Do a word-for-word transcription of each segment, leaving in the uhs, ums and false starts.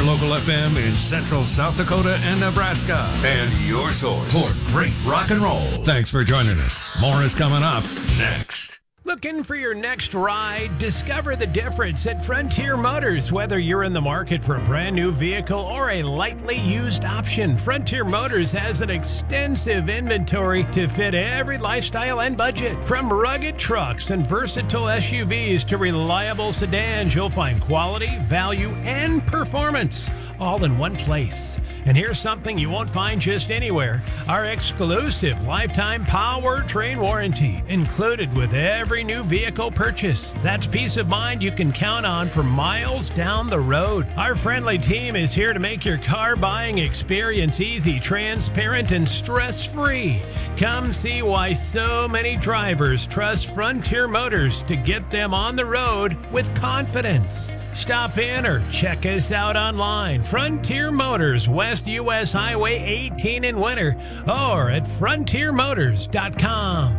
local F M in central South Dakota and Nebraska. And your source for great rock and roll. Thanks for joining us. More is coming up next. Looking for your next ride? Discover the difference at Frontier Motors. Whether you're in the market for a brand new vehicle or a lightly used option, Frontier Motors has an extensive inventory to fit every lifestyle and budget. From rugged trucks and versatile S U Vs to reliable sedans, you'll find quality, value, and performance all in one place. And here's something you won't find just anywhere. Our exclusive lifetime powertrain warranty included with every new vehicle purchase. That's peace of mind you can count on for miles down the road. Our friendly team is here to make your car buying experience easy, transparent, and stress-free. Come see why so many drivers trust Frontier Motors to get them on the road with confidence. Stop in or check us out online. Frontier Motors, West U S Highway eighteen in Winter, or at frontier motors dot com.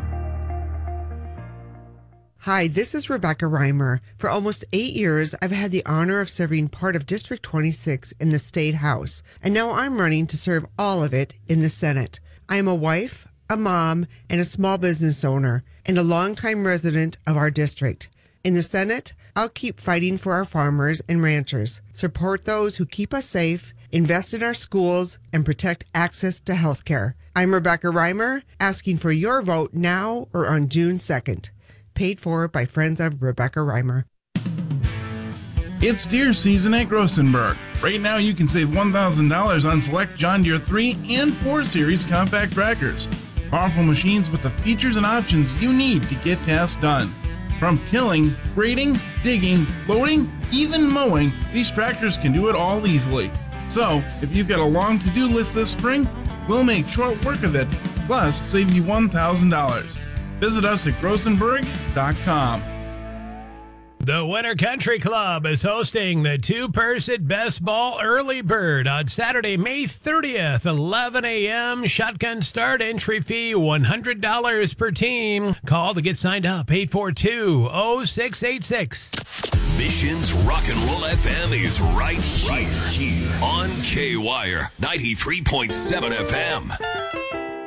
Hi, this is Rebecca Reimer. For almost eight years, I've had the honor of serving part of District twenty-six in the State House, and now I'm running to serve all of it in the Senate. I am a wife, a mom, and a small business owner, and a longtime resident of our district. In the Senate, I'll keep fighting for our farmers and ranchers, support those who keep us safe, invest in our schools, and protect access to health care. I'm Rebecca Reimer, asking for your vote now or on June second. Paid for by friends of Rebecca Reimer. It's deer season at Grossenberg. Right now you can save one thousand dollars on select John Deere three and four Series compact tractors. Powerful machines with the features and options you need to get tasks done. From tilling, grading, digging, loading, even mowing, these tractors can do it all easily. So, if you've got a long to-do list this spring, we'll make short work of it, plus save you one thousand dollars. Visit us at grossenberg dot com. The Winter Country Club is hosting the two-person Best Ball Early Bird on Saturday, May thirtieth, eleven a.m. Shotgun start, entry fee one hundred dollars per team. Call to get signed up, eight four two, oh six eight six. Mission's Rock and Roll F M is right here, right here on K-Wire ninety-three point seven F M.